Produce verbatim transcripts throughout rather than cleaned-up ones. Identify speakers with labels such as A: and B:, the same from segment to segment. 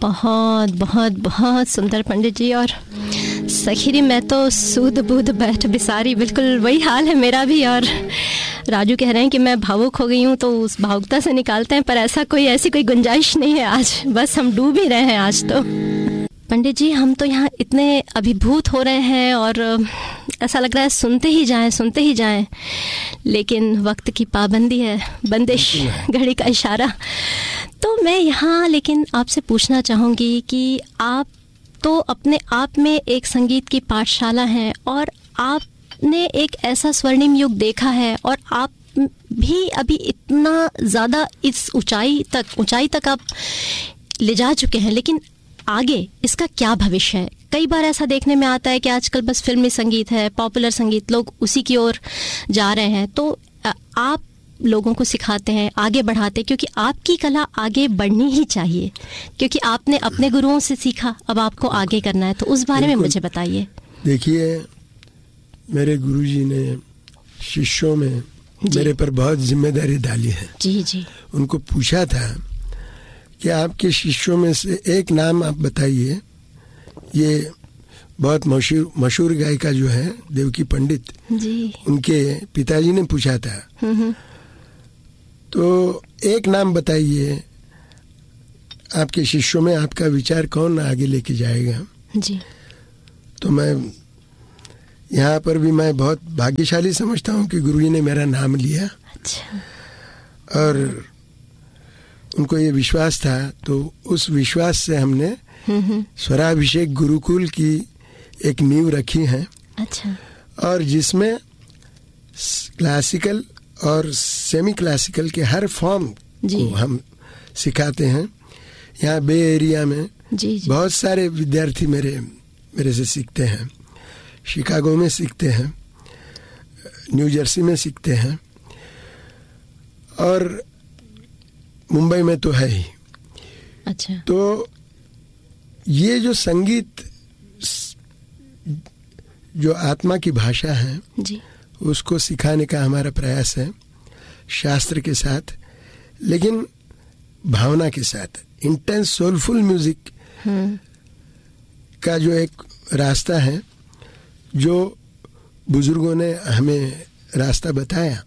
A: बहुत बहुत बहुत सुंदर पंडित जी। और सखीरी मैं तो सूद बूद बैठ बिसारी, बिल्कुल वही हाल है मेरा भी। और राजू कह रहे हैं कि मैं भावुक हो गई हूँ, तो उस भावुकता से निकालते हैं, पर ऐसा कोई ऐसी कोई गुंजाइश नहीं है आज, बस हम डूब ही रहे हैं आज तो। पंडित जी हम तो यहाँ इतने अभिभूत हो रहे हैं और ऐसा लग रहा है सुनते ही जाएं सुनते ही जाएं, लेकिन वक्त की पाबंदी है, बंदिश, घड़ी का इशारा। तो मैं यहाँ लेकिन आपसे पूछना चाहूँगी कि आप तो अपने आप में एक संगीत की पाठशाला हैं और आपने एक ऐसा स्वर्णिम युग देखा है, और आप भी अभी इतना ज़्यादा इस ऊंचाई तक ऊंचाई तक आप ले जा चुके हैं, लेकिन आगे इसका क्या भविष्य है? कई बार ऐसा देखने में आता है कि आजकल बस फिल्मी संगीत है, पॉपुलर संगीत, लोग उसी की ओर जा रहे हैं। तो आप लोगों को सिखाते हैं, आगे बढ़ाते हैं, क्योंकि आपकी कला आगे बढ़नी ही चाहिए, क्योंकि आपने अपने गुरुओं से सीखा, अब आपको आगे करना है। तो उस बारे में मुझे बताइए।
B: देखिए, मेरे गुरुजी ने शिष्यों में मेरे पर बहुत जिम्मेदारी डाली है। जी जी। उनको पूछा था कि आपके शिष्यों में से एक नाम आप बताइए। ये बहुत मशहूर मशहूर गायिका जो है देवकी पंडित जी, उनके पिताजी ने पूछा था, तो एक नाम बताइए आपके शिष्यों में, आपका विचार कौन आगे लेके जाएगा जी। तो मैं यहाँ पर भी मैं बहुत भाग्यशाली समझता हूँ कि गुरुजी ने मेरा नाम लिया। अच्छा। और उनको ये विश्वास था, तो उस विश्वास से हमने स्वराभिषेक गुरुकुल की एक नींव रखी है। अच्छा। और जिसमें क्लासिकल और सेमी क्लासिकल के हर फॉर्म को हम सिखाते हैं। यहाँ बे एरिया में जी जी। बहुत सारे विद्यार्थी मेरे मेरे से सीखते हैं। शिकागो में सीखते हैं, न्यू जर्सी में सीखते हैं, और मुंबई में तो है ही। अच्छा। तो ये जो संगीत जो आत्मा की भाषा है जी, उसको सिखाने का हमारा प्रयास है, शास्त्र के साथ, लेकिन भावना के साथ। इंटेंस सोलफुल म्यूजिक का जो एक रास्ता है, जो बुजुर्गों ने हमें रास्ता बताया,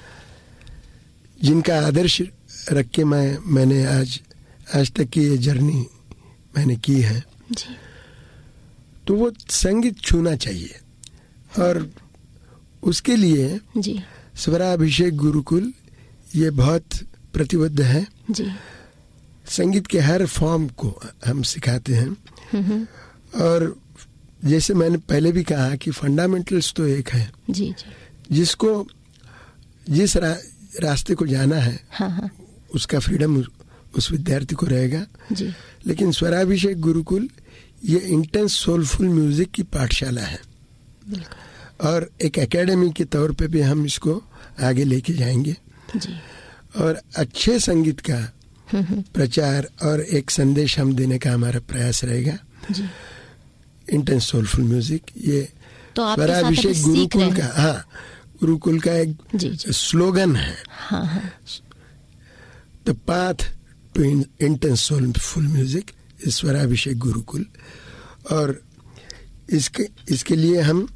B: जिनका आदर्श रख के मैं मैंने आज आज तक की ये जर्नी मैंने की है जी। तो वो संगीत छूना चाहिए, और उसके लिए जी स्वराभिषेक गुरुकुल ये बहुत प्रतिबद्ध है जी। संगीत के हर फॉर्म को हम सिखाते हैं, और जैसे मैंने पहले भी कहा कि फंडामेंटल्स तो एक है जी जी। जिसको जिस रा, रास्ते को जाना है हाँ हाँ। उसका फ्रीडम उस विद्यार्थी को रहेगा जी। लेकिन स्वराभिषेक गुरुकुल ये इंटेंस सोलफुल म्यूजिक की पाठशाला है, और एक एकेडमी के तौर पे भी हम इसको आगे लेके जाएंगे जी। और अच्छे संगीत का प्रचार और एक संदेश हम देने का हमारा प्रयास रहेगा जी। इंटेंस सोलफुल म्यूजिक ये तो स्वराभिषेक गुरुकुल का हाँ गुरुकुल का एक जी, जी। स्लोगन है हाँ, हाँ। The path too intense soulful music इस स्वराभिषेक गुरुकुल। और इसके इसके लिए हम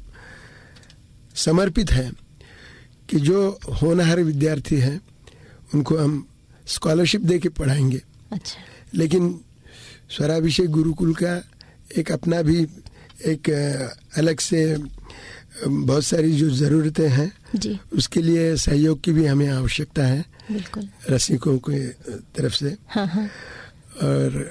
B: समर्पित हैं कि जो होनहार विद्यार्थी हैं उनको हम स्कॉलरशिप दे के पढ़ाएंगे। अच्छा। लेकिन स्वराभिषेक गुरुकुल का एक अपना भी एक अलग से बहुत सारी जो ज़रूरतें हैं जी। उसके लिए सहयोग की भी हमें आवश्यकता है बिल्कुल रसिकों के तरफ से हाँ हाँ। और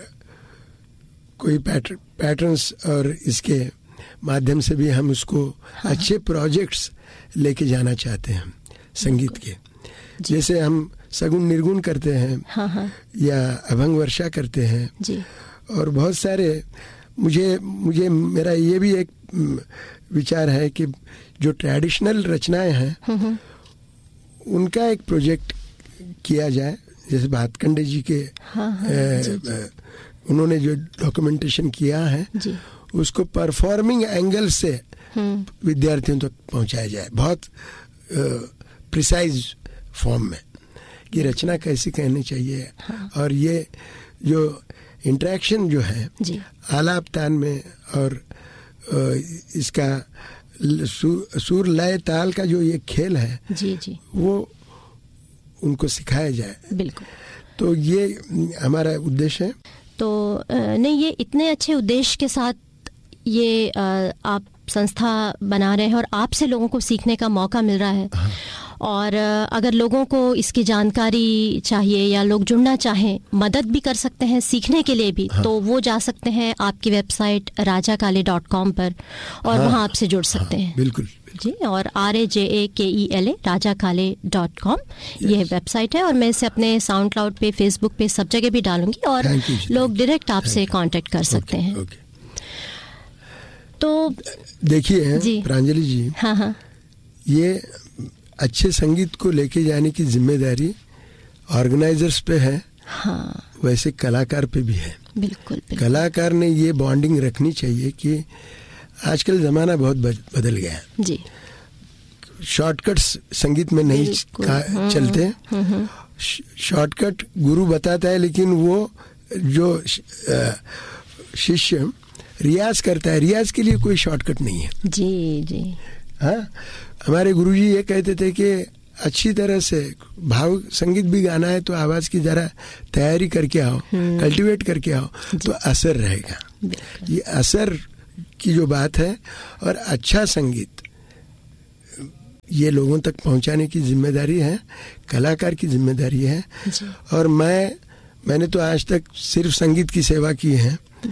B: कोई पैटर, पैटर्न्स और इसके माध्यम से भी हम उसको हाँ। अच्छे प्रोजेक्ट्स लेके जाना चाहते हैं संगीत के। जैसे हम सगुण निर्गुण करते हैं हाँ हाँ। या अभंग वर्षा करते हैं जी। और बहुत सारे मुझे मुझे मेरा ये भी एक विचार है कि जो ट्रेडिशनल रचनाएं हैं उनका एक प्रोजेक्ट किया जाए। जैसे भातखंडे जी के हाँ हाँ, ए, जी, जी। उन्होंने जो डॉक्यूमेंटेशन किया है जी। उसको परफॉर्मिंग एंगल से विद्यार्थियों तक तो पहुंचाया जाए, बहुत प्रिसाइज फॉर्म में कि रचना कैसी कहनी चाहिए हाँ। और ये जो इंटरेक्शन जो है आलाप तान में और इसका सुर लय ताल का जो ये खेल है
A: जी जी
B: वो उनको सिखाया जाए।
A: बिल्कुल,
B: तो ये हमारा उद्देश्य है।
A: तो नहीं, ये इतने अच्छे उद्देश्य के साथ ये आप संस्था बना रहे हैं और आपसे लोगों को सीखने का मौका मिल रहा है। हाँ। और अगर लोगों को इसकी जानकारी चाहिए या लोग जुड़ना चाहें, मदद भी कर सकते हैं सीखने के लिए भी। हाँ। तो वो जा सकते हैं आपकी वेबसाइट राजा काले डॉट कॉम पर और हाँ। वहाँ आपसे जुड़ सकते हैं।
B: हाँ, बिल्कुल
A: जी। और आर ए जे ए के ई एल ए राजा काले डॉट कॉम ये वेबसाइट है और मैं इसे अपने साउंड क्लाउड पे, फेसबुक पे, सब जगह भी डालूंगी और लोग डायरेक्ट आपसे कांटेक्ट कर सकते हैं।
B: Okay, okay.
A: तो
B: देखिए प्रांजलि जी,
A: हाँ हाँ,
B: ये अच्छे संगीत को लेके जाने की जिम्मेदारी ऑर्गेनाइजर्स पे है।
A: हाँ,
B: वैसे कलाकार पे भी है।
A: बिल्कुल, बिल्कुल।
B: कलाकार ने ये बॉन्डिंग रखनी चाहिए कि आजकल जमाना बहुत बदल गया है जी। शॉर्टकट्स संगीत में नहीं चलते। शॉर्टकट गुरु बताता है, लेकिन वो जो शिष्य रियाज करता है, रियाज के लिए कोई शॉर्टकट नहीं है
A: जी जी।
B: हाँ, हमारे गुरुजी ये कहते थे कि अच्छी तरह से भाव संगीत भी गाना है तो आवाज की जरा तैयारी करके आओ, कल्टीवेट करके आओ तो असर रहेगा। ये असर की जो बात है और अच्छा संगीत ये लोगों तक पहुंचाने की जिम्मेदारी है, कलाकार की जिम्मेदारी है। और मैं मैंने तो आज तक सिर्फ संगीत की सेवा की है,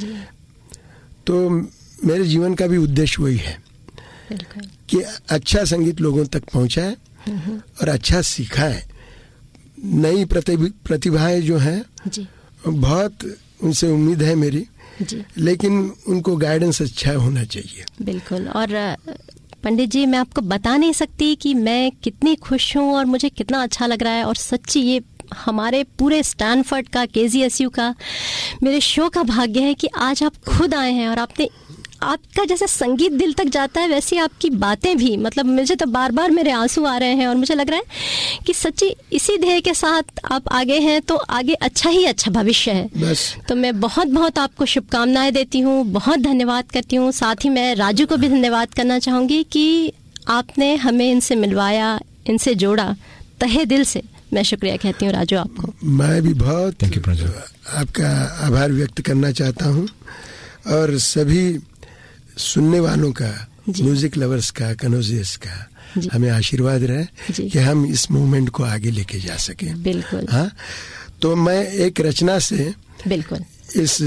B: तो मेरे जीवन का भी उद्देश्य वही है कि अच्छा संगीत लोगों तक पहुंचाए और अच्छा सिखाए। नई प्रतिभाएं जो हैं बहुत उनसे उम्मीद है मेरी जी। लेकिन उनको गाइडेंस अच्छा होना चाहिए।
A: बिल्कुल। और पंडित जी, मैं आपको बता नहीं सकती कि मैं कितनी खुश हूँ और मुझे कितना अच्छा लग रहा है। और सच्ची ये हमारे पूरे स्टैनफोर्ड का, के जी एस यू का, मेरे शो का भाग्य है कि आज आप खुद आए हैं और आपने, आपका जैसे संगीत दिल तक जाता है वैसी आपकी बातें भी, मतलब मुझे तो बार बार मेरे आंसू आ रहे हैं और मुझे लग रहा है कि सच्ची इसी ध्येय के साथ आप आगे हैं तो आगे अच्छा ही अच्छा भविष्य है
B: बस।
A: तो मैं बहुत बहुत आपको शुभकामनाएं देती हूँ, बहुत धन्यवाद करती हूँ। साथ ही मैं राजू को भी धन्यवाद करना चाहूँगी कि आपने हमें इनसे मिलवाया, इनसे जोड़ा। तहे दिल से मैं शुक्रिया कहती हूँ राजू आपको।
B: मैं भी बहुत आपका आभार व्यक्त करना चाहता हूँ और सभी सुनने वालों का, म्यूजिक लवर्स का, कनोजियस का हमें आशीर्वाद रहे कि हम इस मूवमेंट को आगे लेके जा सके।
A: बिल्कुल।
B: हाँ, तो मैं एक रचना से
A: बिल्कुल
B: इस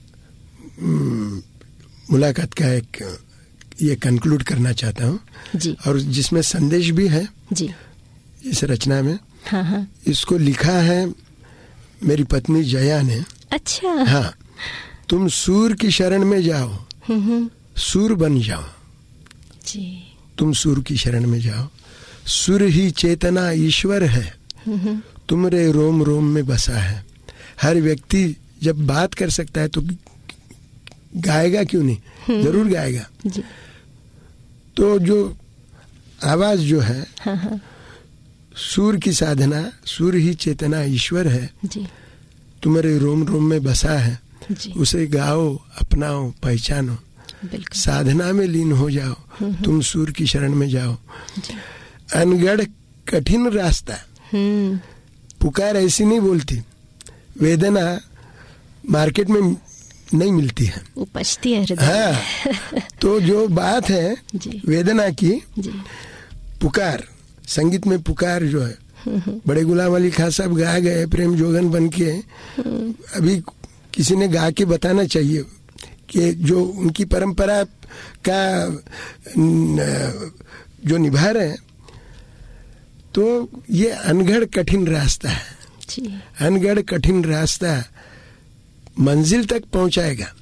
B: मुलाकात का एक ये कंक्लूड करना चाहता हूँ और जिसमें संदेश भी है जी इस रचना में।
A: हाँ हाँ।
B: इसको लिखा है मेरी पत्नी जया ने।
A: अच्छा।
B: हाँ, तुम सूर की शरण में जाओ, सूर बन जाओ
A: जी।
B: तुम सूर की शरण में जाओ, सुर ही चेतना ईश्वर है, तुमरे रोम रोम में बसा है। हर व्यक्ति जब बात कर सकता है तो गाएगा क्यों नहीं, जरूर गाएगा जी। तो जो आवाज जो है,
A: हाँ हाँ।
B: सूर की साधना, सूर ही चेतना ईश्वर है
A: जी।
B: तुम्हारे रोम रोम में बसा है
A: जी।
B: उसे गाओ, अपनाओ, पहचानो, साधना में लीन हो जाओ, तुम सूर की शरण में जाओ। अनगढ़ कठिन रास्ता, पुकार ऐसी नहीं बोलती, वेदना मार्केट में नहीं मिलती है,
A: उपजती है हृदय।
B: हाँ, तो जो बात है वेदना की, पुकार, संगीत में पुकार जो है, बड़े गुलाम अली खान साहब गा गए प्रेम जोगन बन के। अभी किसी ने गा के बताना चाहिए कि जो उनकी परंपरा का जो निभा रहे हैं। तो ये अनगढ़ कठिन रास्ता है, अनगढ़ कठिन रास्ता मंजिल तक पहुंचाएगा,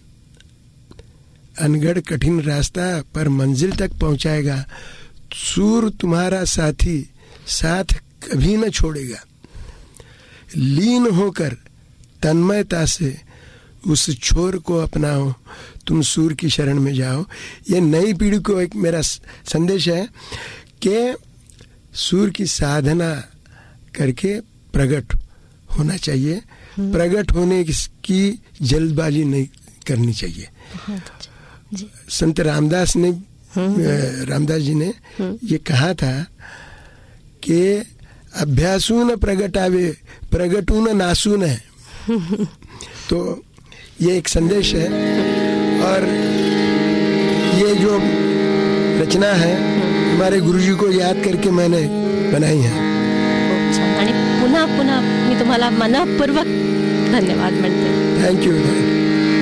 B: अनगढ़ कठिन रास्ता पर मंजिल तक पहुंचाएगा। सूर तुम्हारा साथी, साथ कभी न छोड़ेगा। लीन होकर तन्मयता से उस छोर को अपनाओ, तुम सूर की शरण में जाओ। ये नई पीढ़ी को एक मेरा संदेश है कि सूर की साधना करके प्रकट होना चाहिए। प्रकट होने की जल्दबाजी नहीं करनी चाहिए।
A: जी।
B: संत रामदास ने रामदास जी ने ये कहा था कि अभ्यासून प्रगटावे प्रगटून नासून है। तो ये एक संदेश है और ये जो रचना है हमारे गुरुजी को याद करके मैंने बनाई है।
A: आणि पुन्हा पुन्हा मी तुम्हाला मनपूर्वक धन्यवाद म्हणते।
B: थँक्यू।